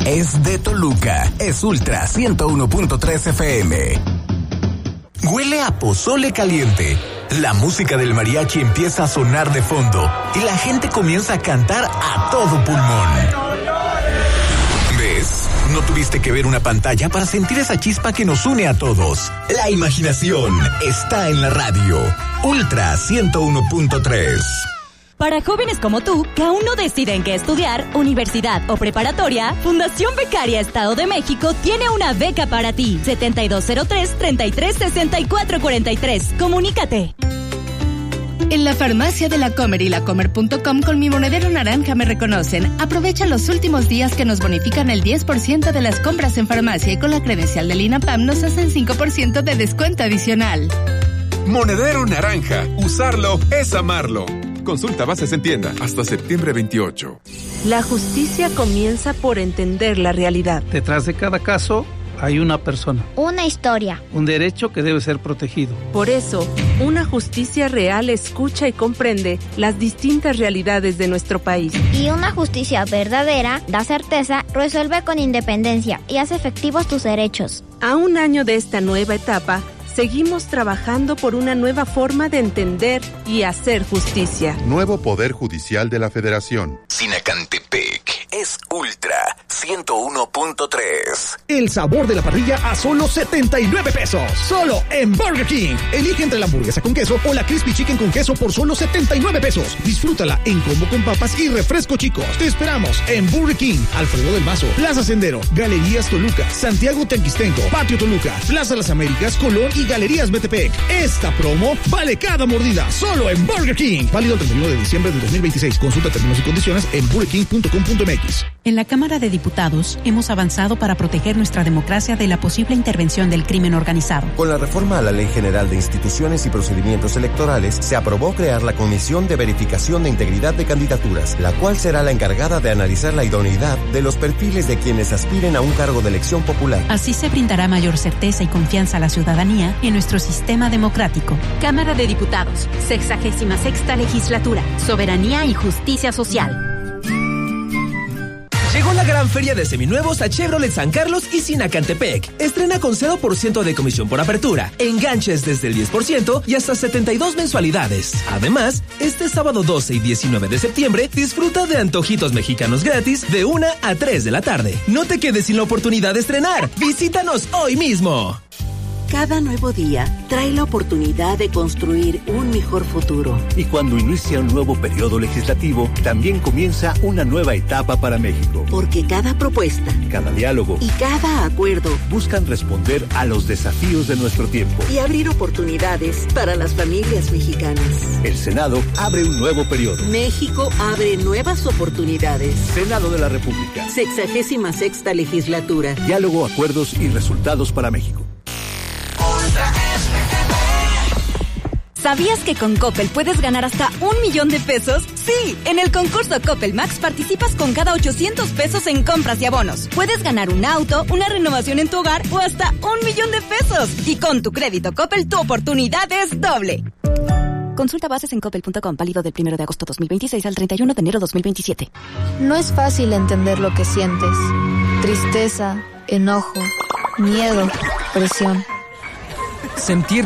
es de Toluca, es Ultra 101.3 FM. Huele a pozole caliente. La música del mariachi empieza a sonar de fondo y la gente comienza a cantar a todo pulmón. ¿Ves? No tuviste que ver una pantalla para sentir esa chispa que nos une a todos. La imaginación está en la radio. Ultra 101.3. Para jóvenes como tú, que aún no deciden qué estudiar, universidad o preparatoria, Fundación Becaria Estado de México tiene una beca para ti. 7203-336443. Comunícate. En la farmacia de La Comer y lacomer.com con mi monedero naranja me reconocen. Aprovecha los últimos días que nos bonifican el 10% de las compras en farmacia y con la credencial del INAPAM nos hacen 5% de descuento adicional. Monedero naranja. Usarlo es amarlo. Consulta bases en tienda hasta septiembre 28. La justicia comienza por entender la realidad. Detrás de cada caso hay una persona. Una historia. Un derecho que debe ser protegido. Por eso, una justicia real escucha y comprende las distintas realidades de nuestro país. Y una justicia verdadera da certeza, resuelve con independencia y hace efectivos tus derechos. A un año de esta nueva etapa, seguimos trabajando por una nueva forma de entender y hacer justicia. Nuevo Poder Judicial de la Federación. Sinacantepec es Ultra 101.3. El sabor de la parrilla a solo 79 pesos. Solo en Burger King. Elige entre la hamburguesa con queso o la Crispy Chicken con queso por solo 79 pesos. Disfrútala en combo con papas y refresco, chicos. Te esperamos en Burger King, Alfredo del Mazo, Plaza Sendero, Galerías Toluca, Santiago Tequistenco, Patio Toluca, Plaza Las Américas, Colón y Galerías Metepec. Esta promo vale cada mordida. Solo en Burger King. Válido el 31 de diciembre del 2026. Consulta términos y condiciones en burgerking.com.mx. En la Cámara de Diputados hemos avanzado para proteger nuestra democracia de la posible intervención del crimen organizado. Con la reforma a la Ley General de Instituciones y Procedimientos Electorales, se aprobó crear la Comisión de Verificación de Integridad de Candidaturas, la cual será la encargada de analizar la idoneidad de los perfiles de quienes aspiren a un cargo de elección popular. Así se brindará mayor certeza y confianza a la ciudadanía en nuestro sistema democrático. Cámara de Diputados, 66ª Legislatura, Soberanía y Justicia Social. Llegó la gran feria de seminuevos a Chevrolet San Carlos y Sinacantepec. Estrena con 0% de comisión por apertura, enganches desde el 10% y hasta 72 mensualidades. Además, este sábado 12 y 19 de septiembre, disfruta de antojitos mexicanos gratis de 1 a 3 de la tarde. No te quedes sin la oportunidad de estrenar. Visítanos hoy mismo. Cada nuevo día trae la oportunidad de construir un mejor futuro. Y cuando inicia un nuevo periodo legislativo, también comienza una nueva etapa para México. Porque cada propuesta, cada diálogo y cada acuerdo buscan responder a los desafíos de nuestro tiempo y abrir oportunidades para las familias mexicanas. El Senado abre un nuevo periodo. México abre nuevas oportunidades. Senado de la República. 66ª Legislatura. Diálogo, acuerdos y resultados para México. ¿Sabías que con Coppel puedes ganar hasta 1 millón de pesos? Sí, en el concurso Coppel Max participas con cada 800 pesos en compras y abonos. Puedes ganar un auto, una renovación en tu hogar o hasta 1 millón de pesos. Y con tu crédito Coppel, tu oportunidad es doble. Consulta bases en coppel.com, válido del 1 de agosto 2026 al 31 de enero 2027. No es fácil entender lo que sientes. Tristeza, enojo, miedo, presión. Sentir